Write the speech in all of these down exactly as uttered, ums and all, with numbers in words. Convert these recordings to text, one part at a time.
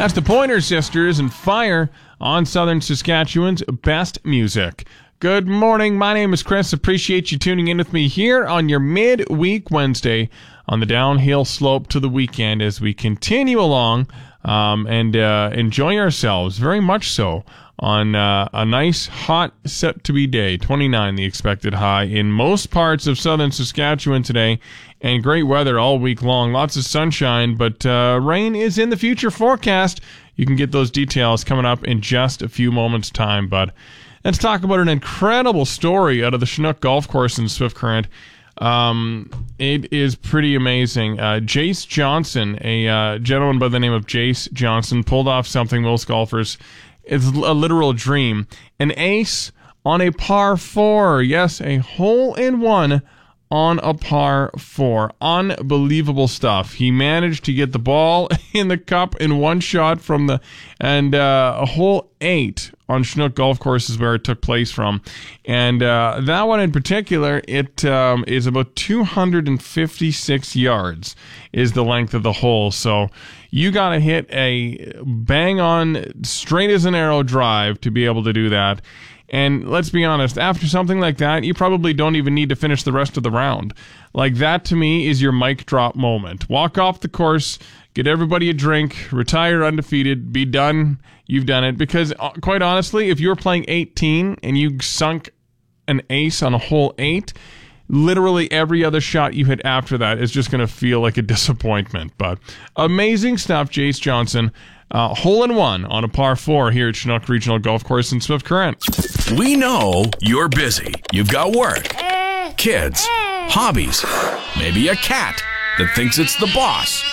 That's the Pointer Sisters and Fire on Southern Saskatchewan's best music. Good morning. My name is Chris. Appreciate you tuning in with me here on your midweek Wednesday on the downhill slope to the weekend as we continue along um, and uh, enjoy ourselves, very much so, on uh, a nice, hot, set-to-be day. twenty-nine the expected high in most parts of southern Saskatchewan today, and great weather all week long. Lots of sunshine, but uh, rain is in the future forecast. You can get those details coming up in just a few moments' time, but let's talk about an incredible story out of the Chinook Golf Course in Swift Current. Um, it is pretty amazing. Uh, Jace Johnson, a uh, gentleman by the name of Jace Johnson, pulled off something most golfers, it's a literal dream. An ace on a par four. Yes, a hole-in-one on a par four. Unbelievable stuff. He managed to get the ball in the cup in one shot from the, and uh, a hole eight on Chinook Golf Course is where it took place from. And uh, that one in particular, it um, is about two hundred fifty-six yards is the length of the hole. So you got to hit a bang-on, straight as an arrow drive to be able to do that. And let's be honest, after something like that, you probably don't even need to finish the rest of the round. Like, that to me is your mic drop moment. Walk off the course, get everybody a drink, retire undefeated, be done, you've done it. Because, uh, quite honestly, if you were playing eighteen and you sunk an ace on a hole eight, literally every other shot you hit after that is just going to feel like a disappointment. But amazing stuff, Jace Johnson. Uh, hole in one on a par four here at Chinook Regional Golf Course in Swift Current. We know you're busy. You've got work, kids, hobbies, maybe a cat that thinks it's the boss.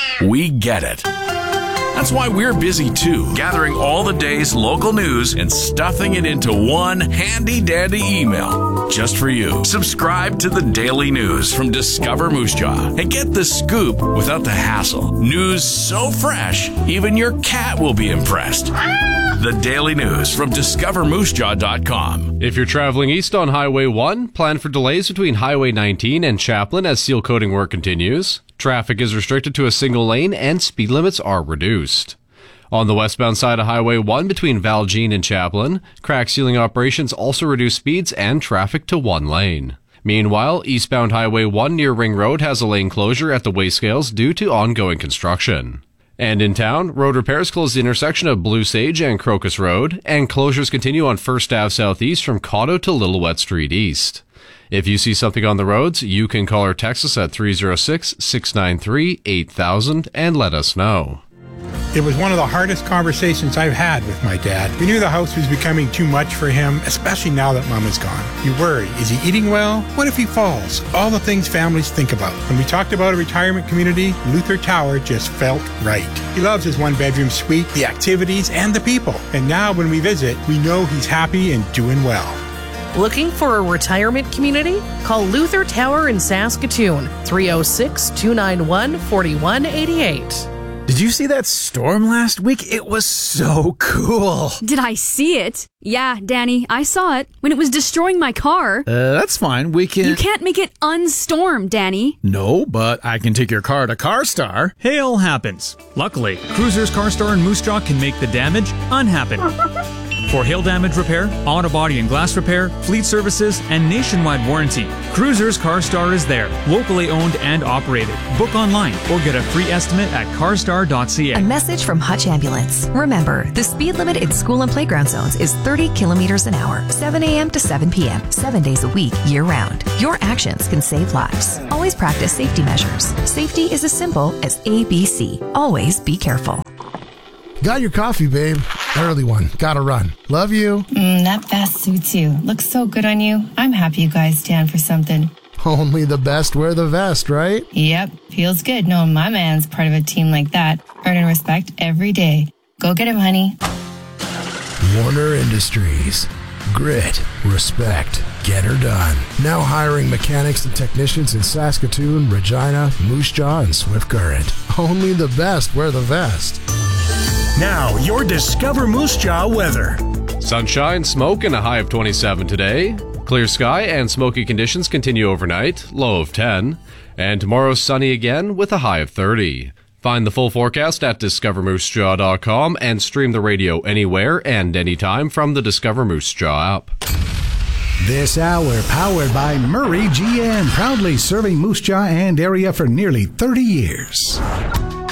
We get it. That's why we're busy too, gathering all the day's local news and stuffing it into one handy-dandy email just for you. Subscribe to the Daily News from Discover Moose Jaw and get the scoop without the hassle. News so fresh, even your cat will be impressed. The Daily News from discover moose jaw dot com. If you're traveling east on Highway one, plan for delays between Highway nineteen and Chaplin as seal coating work continues. Traffic is restricted to a single lane and speed limits are reduced. On the westbound side of Highway one between Valjean and Chaplin, crack sealing operations also reduce speeds and traffic to one lane. Meanwhile, eastbound Highway one near Ring Road has a lane closure at the weigh scales due to ongoing construction. And in town, road repairs close the intersection of Blue Sage and Crocus Road, and closures continue on First Avenue Southeast from Cotto to Little Wet Street East. If you see something on the roads, you can call or text us at three oh six, six nine three, eight thousand and let us know. It was one of the hardest conversations I've had with my dad. We knew the house was becoming too much for him, especially now that Mom is gone. You worry, is he eating well? What if he falls? All the things families think about. When we talked about a retirement community, Luther Tower just felt right. He loves his one-bedroom suite, the activities, and the people. And now when we visit, we know he's happy and doing well. Looking for a retirement community? Call Luther Tower in Saskatoon, three oh six, two nine one, four one eight eight. Did you see that storm last week? It was so cool. Did I see it? Yeah, Danny, I saw it when it was destroying my car. Uh, that's fine. We can... You can't make it unstorm, Danny. No, but I can take your car to CarStar. Hail happens. Luckily, Cruisers CarStar and Moose Jaw can make the damage unhappen. For hail damage repair, auto body and glass repair, fleet services, and nationwide warranty, Cruisers CarStar is there, locally owned and operated. Book online or get a free estimate at carstar dot c a. A message from Hutch Ambulance. Remember, the speed limit in school and playground zones is thirty kilometers an hour, seven a.m. to seven p.m., seven days a week, year-round. Your actions can save lives. Always practice safety measures. Safety is as simple as A B C. Always be careful. Got your coffee, babe. Early one. Gotta run. Love you. Mm, that vest suits you. Looks so good on you. I'm happy you guys stand for something. Only the best wear the vest, right? Yep. Feels good knowing my man's part of a team like that. Earning respect every day. Go get him, honey. Warner Industries. Grit. Respect. Get her done. Now hiring mechanics and technicians in Saskatoon, Regina, Moose Jaw, and Swift Current. Only the best wear the vest. Now, your Discover Moose Jaw weather. Sunshine, smoke, and a high of twenty-seven today. Clear sky and smoky conditions continue overnight, low of ten. And tomorrow sunny again with a high of thirty. Find the full forecast at discover moose jaw dot com and stream the radio anywhere and anytime from the Discover Moose Jaw app. This hour powered by Murray G M, proudly serving Moose Jaw and area for nearly thirty years.